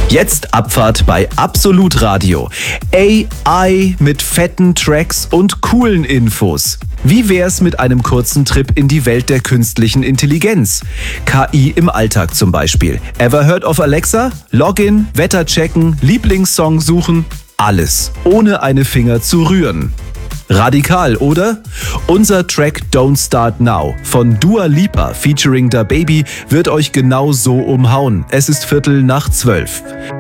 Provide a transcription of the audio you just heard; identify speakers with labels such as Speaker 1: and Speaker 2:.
Speaker 1: Jetzt Abfahrt bei Absolut Radio. AI mit fetten Tracks und coolen Infos. Wie wär's mit einem kurzen Trip in die Welt der künstlichen Intelligenz? KI im Alltag zum Beispiel. Ever heard of Alexa? Login, Wetter checken, Lieblingssong suchen, alles, ohne eine Finger zu rühren. Radikal, oder? Unser Track Don't Start Now von Dua Lipa featuring DaBaby wird euch genau so umhauen. Es ist 11:45.